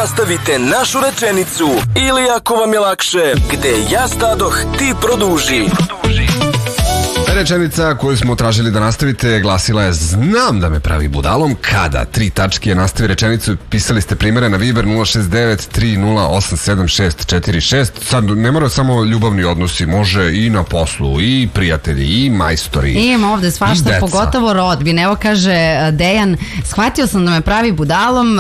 nastavite našu rečenicu ili ako vam je lakše, gde ja stadoh, ti produži. Rečenica koju smo tražili da nastavite glasila je: znam da me pravi budalom kada. 3 tačke, nastavi rečenicu. Pisali ste primere na Viber 069-308-7646. Sad ne mora samo ljubavni odnosi, može i na poslu, i prijatelji, i majstori. Imam ovde svašta, pogotovo rodbin. Evo kaže Dejan, shvatio sam da me pravi budalom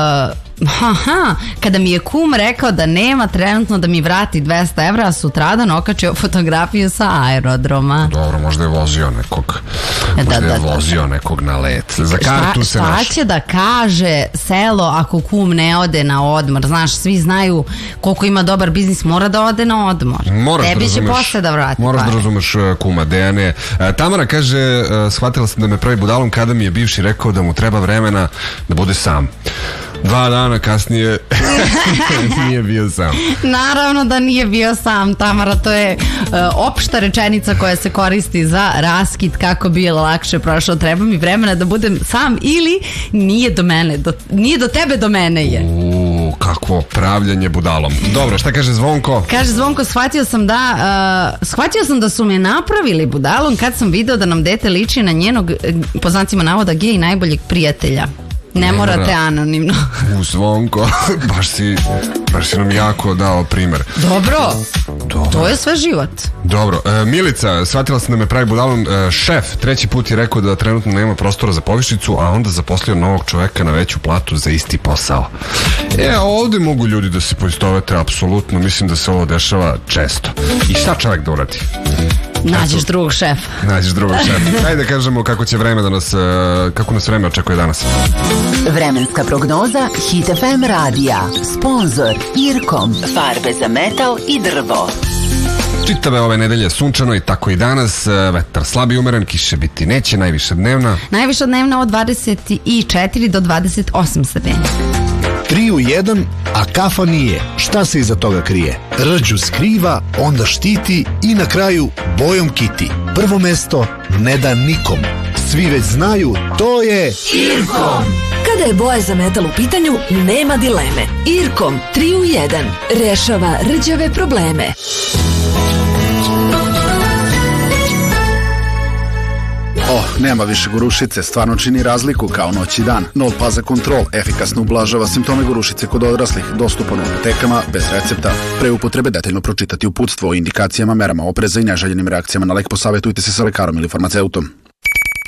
kada mi je kum rekao da nema trenutno da mi vrati 200 evra, a sutradan okačio fotografiju sa aerodroma. Dobro, možda je vozio nekog. Možda je vozio nekog na let. Za kartu se naš. Šta će da kaže selo ako kum ne ode na odmor? Znaš, svi znaju koliko ima dobar biznis, mora da ode na odmor. Tebi će posle da vrati. Moraš da razumeš kuma, Dejane. Tamara kaže, shvatila sam da me pravi budalom kada mi je bivši rekao da mu treba vremena da bude sam. 2 dana kasnije nije bio sam. Naravno da nije bio sam, Tamara, to je opšta rečenica koja se koristi za raskid, kako bi lakše prošlo. Treba mi vremena da budem sam ili nije do mene, nije do tebe, do mene je. Kakvo pravljanje budalom. Dobro, šta kaže Zvonko? Kaže Zvonko, shvatio sam da su me napravili budalom kad sam video da nam dete liči na njenog, po znacima navoda, gej najboljeg prijatelja. Ne morate anonimno. Zvonko, baš si nam jako dao primer. Dobro. To je sve život. Dobro, Milica, shvatila sam da me pravi budalom. Šef 3. put je rekao da trenutno nema prostora za povišicu, a onda zaposlio novog čoveka na veću platu za isti posao. Ovdje mogu ljudi da se poistovete, apsolutno. Mislim da se ovo dešava često. I šta čovek da uradi? Nađeš drugog šefa. Ajde da kažemo kako će vreme kako nas vreme očekuje danas. Vremenska prognoza Hit FM radija. Sponzor Irkom. Farbe za metal i drvo. Čitave ove nedelje sunčano i tako i danas. Vetar slab i umeren, kiše biti neće. Najviša dnevna od 24 do 28 stepeni. 3 u 1, a kafa nije. Šta se iza toga krije? Rđu skriva, onda štiti i na kraju bojom kiti. Prvo mesto ne da nikom. Svi već znaju, to je Irkom. Kada je boja za metal u pitanju, nema dileme. Irkom 3 u 1 rešava rđave probleme. Nema više gorušice, stvarno čini razliku kao noć i dan. Nol Paza Control efikasno ublažava simptome gorušice kod odraslih, dostupan u apotekama bez recepta. Pre upotrebe detaljno pročitati uputstvo o indikacijama, merama opreza i neželjenim reakcijama na lek, posavjetujte se sa lekarom ili farmaceutom.